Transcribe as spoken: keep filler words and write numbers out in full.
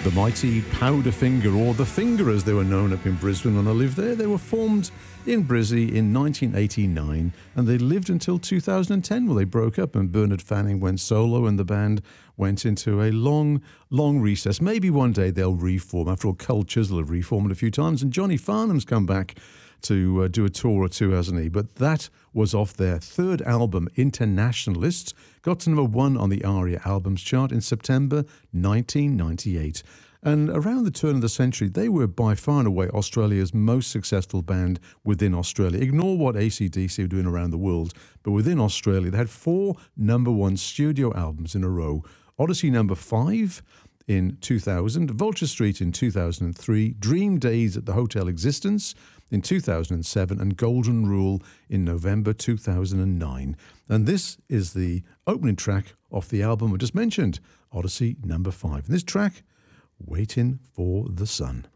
The mighty Powderfinger, or the Finger as they were known up in Brisbane when I lived there. They were formed in Brizzy in nineteen eighty-nine, and they lived until two thousand ten, where they broke up and Bernard Fanning went solo and the band went into a long, long recess. Maybe one day they'll reform. After all, Cultures will have reformed a few times, and Johnny Farnham's come back to uh, do a tour or two, hasn't he? But that was off their third album, Internationalists. Got to number one on the ARIA Albums chart in September nineteen ninety-eight. And around the turn of the century, they were by far and away Australia's most successful band within Australia. Ignore what A C D C were doing around the world, but within Australia, they had four number one studio albums in a row. Odyssey number five in two thousand, Vulture Street in two thousand three, Dream Days at the Hotel Existence in two thousand seven, and Golden Rule in November two thousand nine. And this is the opening track off the album I just mentioned, Odyssey number five. And this track, Waiting for the Sun.